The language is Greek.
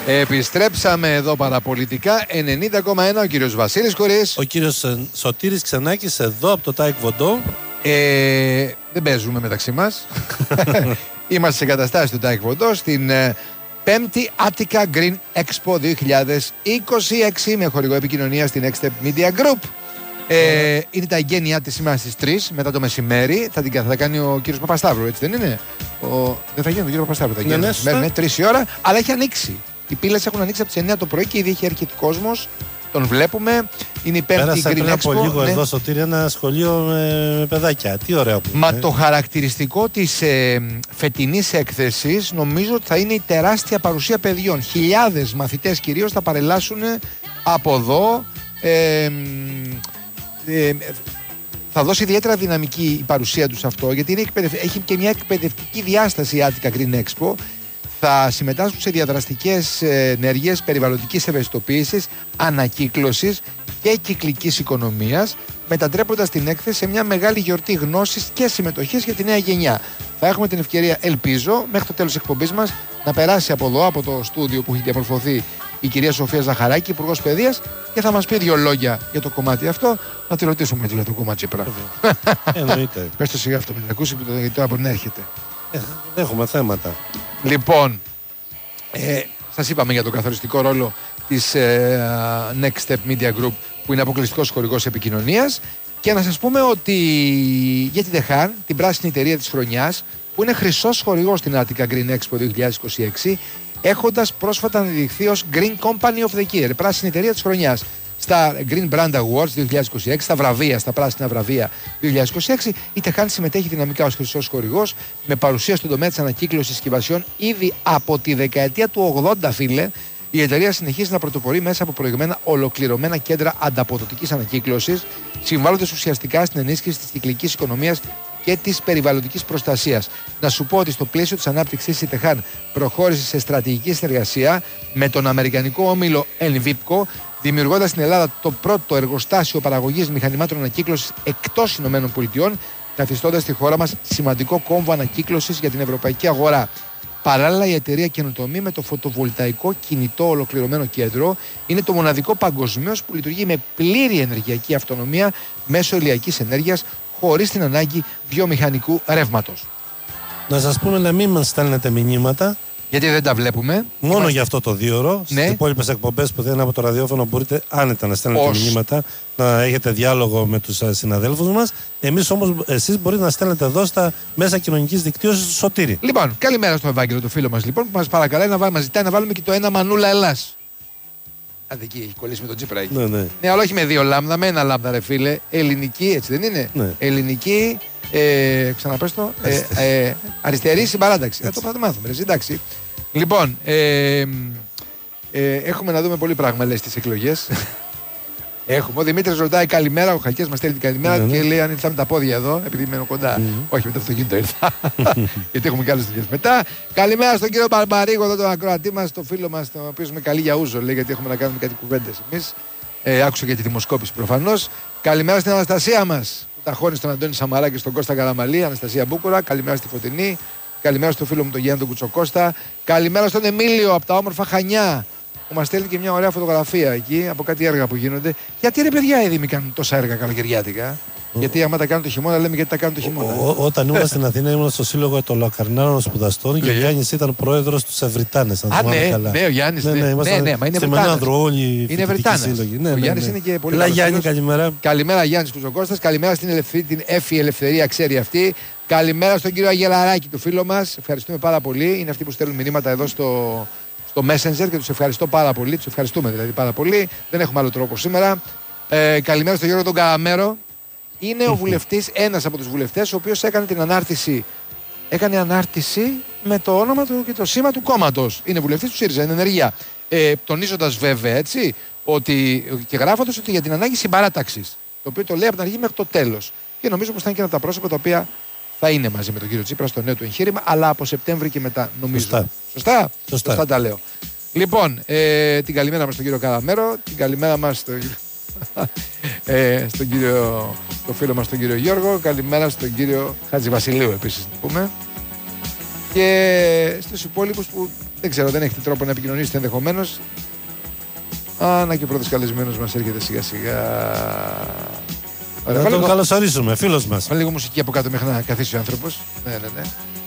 Επιστρέψαμε εδώ παραπολιτικά 90,1 ο κύριος Βασίλης Κορής. Ο κύριος Σωτήρης Ξενάκης εδώ από το Τάικ Βοντό. Δεν παίζουμε μεταξύ μας. Είμαστε σε εγκαταστάσεις του Τάικ Βοντό στην 5η Attica Green Expo 2026 με χορηγό επικοινωνία στην Next Step Media Group. Είναι τα εγγένειά της σήμερα στις 3 μετά το μεσημέρι. Θα κάνει ο κύριος Παπασταύρου, έτσι δεν είναι? Δεν θα γίνει ο κύριος Παπασταύρου, θα γίνει ναι, 3 η ώρα, αλλά έχει ανοίξει. Οι πύλες έχουν ανοίξει από τις 9 το πρωί και ήδη έχει έρχεται κόσμος. Τον βλέπουμε. Είναι η 5η Green Expo. Πέρασα πριν από λίγο εδώ στο Τύρι ένα σχολείο με παιδάκια. Τι ωραίο που είναι. Μα το χαρακτηριστικό της φετινής έκθεσης νομίζω ότι θα είναι η τεράστια παρουσία παιδιών. Χιλιάδες μαθητές κυρίως θα παρελάσουν από εδώ. Θα δώσει ιδιαίτερα δυναμική η παρουσία τους αυτό, γιατί είναι έχει και μια εκπαιδευτική διάσταση η Attica Green Expo. Θα συμμετάσχουν σε διαδραστικές ενέργειες περιβαλλοντικής ευαισθητοποίησης, ανακύκλωσης και κυκλικής οικονομίας, μετατρέποντας την έκθεση σε μια μεγάλη γιορτή γνώσης και συμμετοχής για τη νέα γενιά. Θα έχουμε την ευκαιρία, ελπίζω, μέχρι το τέλος της εκπομπής μας, να περάσει από εδώ, από το στούντιο που έχει διαμορφωθεί η κυρία Σοφία Ζαχαράκη, Υπουργός Παιδείας, και θα μας πει 2 λόγια για το κομμάτι αυτό. Να τη ρωτήσουμε τι λέει το κομμάτι Τσίπρα. Εννοείται. Πες το σιγά αυτό, μην ακούσει που τώρα μπορεί να έρχεται. Έχουμε θέματα. Λοιπόν, σας είπαμε για τον καθοριστικό ρόλο της Next Step Media Group, που είναι αποκλειστικός χορηγός επικοινωνίας, και να σας πούμε ότι για την ΔΕΧΑΝ, την πράσινη εταιρεία της χρονιάς, που είναι χρυσός χορηγός στην Attica Green Expo 2026, έχοντας πρόσφατα αναδειχθεί ως Green Company of the Year, πράσινη εταιρεία της χρονιάς, στα Green Brand Awards 2026, στα βραβεία, στα πράσινα βραβεία 2026. Η ΤΕΧΑΝ συμμετέχει δυναμικά ως χρυσός χορηγός, με παρουσία στον τομέα της ανακύκλωσης συσκευασιών ήδη από τη δεκαετία του 80, φίλε. Η εταιρεία συνεχίζει να πρωτοπορεί μέσα από προηγμένα ολοκληρωμένα κέντρα ανταποδοτικής ανακύκλωσης, συμβάλλοντας ουσιαστικά στην ενίσχυση της κυκλικής οικονομίας και της περιβαλλοντικής προστασίας. Να σου πω ότι στο πλαίσιο της ανάπτυξης η ΤΕΧΑΝ προχώρησε σε στρατηγική συνεργασία με τον αμερικανικό όμιλο Envipco, δημιουργώντας στην Ελλάδα το πρώτο εργοστάσιο παραγωγής μηχανημάτων ανακύκλωσης εκτός ΗΠΑ, καθιστώντας τη χώρα μας σημαντικό κόμβο ανακύκλωσης για την ευρωπαϊκή αγορά. Παράλληλα, η εταιρεία καινοτομεί με το φωτοβολταϊκό κινητό ολοκληρωμένο κέντρο. Είναι το μοναδικό παγκοσμίως που λειτουργεί με πλήρη ενεργειακή αυτονομία μέσω ηλιακής ενέργειας, χωρίς την ανάγκη βιομηχανικού ρεύματος. Να σας πούμε να μην μας στέλνετε μηνύματα. Γιατί δεν τα βλέπουμε. Μόνο για αυτό το 2ωρο. Ναι. Στις υπόλοιπες εκπομπές που δεν είναι από το ραδιόφωνο μπορείτε άνετα να στέλνετε μηνύματα, να έχετε διάλογο με τους συναδέλφους μας. Εσείς μπορείτε να στέλνετε εδώ στα μέσα κοινωνικής δικτύωσης του Σωτήρη. Λοιπόν, καλημέρα στο Ευάγγελο, το φίλο μας λοιπόν, που μας παρακαλάει μας ζητάει να βάλουμε και το ένα Μανούλα Ελλάς. Εκεί έχει κολλήσει με τον Τσίπρα. Ναι, αλλά όχι με 2 λάμδα, με 1 λάμδα, ρε φίλε. Ελληνική, έτσι δεν είναι? Ναι. Ελληνική, ξαναπες το, αριστερή συμπαράταξη. Θα το μάθουμε, ρε, εντάξει. Λοιπόν, έχουμε να δούμε πολύ πράγμα, λέει, στις εκλογές. Έχουμε. Ο Δημήτρης ρωτάει καλημέρα, ο Χαλκιάς μας στέλνει την καλημέρα και λέει αν ήρθαμε τα πόδια εδώ, επειδή μένω κοντά. Όχι, με το αυτοκίνητο ήρθα. Γιατί έχουμε και άλλες δουλειές μετά. Καλημέρα στον κύριο Μπαρμπαρίγο, εδώ τον ακροατή μας, τον φίλο μας, τον οποίο με καλή για ούζο, λέει, γιατί έχουμε να κάνουμε κάτι κουβέντες εμείς. Άκουσα και τη δημοσκόπηση προφανώς. Καλημέρα στην Αναστασία μας, που ταχώνει στον Αντώνη Σαμαρά και στον Κώστα Καραμαλή, Αναστασία Μπούκουρα. Καλημέρα στη Φωτεινή. Καλημέρα στο φίλο μου τον Γιάννη τον Κουτσοκώστα. Καλημέρα στον Εμίλιο από τα όμορφα Χανιά, που μας στέλνει και μια ωραία φωτογραφία εκεί από κάτι έργα που γίνονται. Γιατί ρε παιδιά οι Δήμοι κάνουν τόσα έργα καλοκαιριάτικα? Γιατί άμα τα κάνουν το χειμώνα, λέμε γιατί τα κάνουν το χειμώνα. Όταν ήμουν στην Αθήνα, ήμουν στο Σύλλογο των Λοκαρνάρων Σπουδαστών και ο Γιάννης ήταν πρόεδρος του Ευρυτάνες. Ναι, ο Γιάννης. Ναι, μα είναι Ευρυτάνες. Ο Γιάννης είναι και πολύ καλός. Γιάννη, καλημέρα. Καλημέρα, Γιάννης Κουτσοκώστας. Καλημέρα στην Έφη Ελευθερία, ξέρει αυτή. Καλημέρα στον κύριο Αγελαράκη, του φίλο μας. Ευχαριστούμε πάρα πολύ. Είναι αυτοί που στέλνουν μηνύματα εδώ στο Messenger και τους ευχαριστώ πάρα πολύ. Τους ευχαριστούμε δηλαδή πάρα πολύ. Δεν έχουμε άλλο τρόπο σήμερα. Καλημέρα στον Γιώργο τον Καραμέρο. Είναι ο βουλευτής, ένας από τους βουλευτές, ο οποίος έκανε την ανάρτηση. Έκανε ανάρτηση με το όνομα του και το σήμα του κόμματος. Είναι βουλευτής του ΣΥΡΙΖΑ, είναι ενεργεία. Τονίζοντας βέβαια έτσι, ότι, και γράφοντας ότι για την ανάγκη συμπαράταξης. Το οποίο το λέει από την αρχή μέχρι το τέλος. Και νομίζω πως θα είναι και ένα από τα πρόσωπα τα οποία θα είναι μαζί με τον κύριο Τσίπρα στο νέο του εγχείρημα, αλλά από Σεπτέμβρη και μετά, νομίζω. Σωστά τα λέω. Λοιπόν, την καλημέρα μας στον κύριο Καραμέρο, την καλημέρα μας στον κύριο, το φίλο μας τον κύριο Γιώργο, καλημέρα στον κύριο Χατζηβασιλείου επίσης να πούμε. Και στους υπόλοιπους που δεν ξέρω, δεν έχετε τρόπο να επικοινωνήσετε ενδεχομένως. Να και ο πρώτος καλεσμένος μας έρχεται σιγά σιγά. Να τον καλωσορίσουμε, φίλος μας. Με λίγο μουσική από κάτω μέχρι να καθίσει ο άνθρωπος. Ναι.